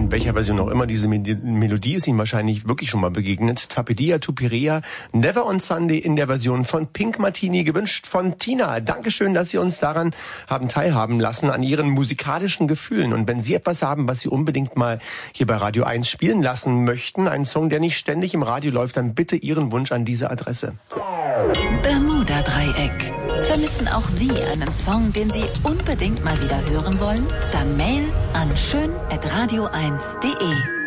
in welcher Version auch immer diese Melodie ist Ihnen wahrscheinlich wirklich schon mal begegnet. Tapedia Tupirea, Never on Sunday in der Version von Pink Martini, gewünscht von Tina. Dankeschön, dass Sie uns daran haben teilhaben lassen, an Ihren musikalischen Gefühlen. Und wenn Sie etwas haben, was Sie unbedingt mal hier bei Radio 1 spielen lassen möchten, einen Song, der nicht ständig im Radio läuft, dann bitte Ihren Wunsch an diese Adresse. Bermuda-Dreieck. Vermissen auch Sie einen Song, den Sie unbedingt mal wieder hören wollen? Dann Mail an schön@radio1.de.